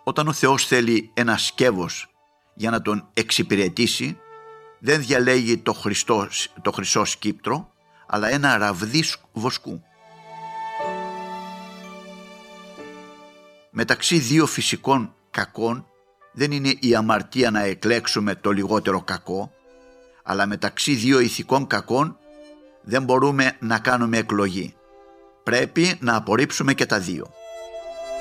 Όταν ο Θεός θέλει ένα σκεύος για να τον εξυπηρετήσει, δεν διαλέγει το χρυσό σκύπτρο, αλλά ένα ραβδί βοσκού. Μεταξύ δύο φυσικών κακών δεν είναι η αμαρτία να εκλέξουμε το λιγότερο κακό, αλλά μεταξύ δύο ηθικών κακών δεν μπορούμε να κάνουμε εκλογή. Πρέπει να απορρίψουμε και τα δύο.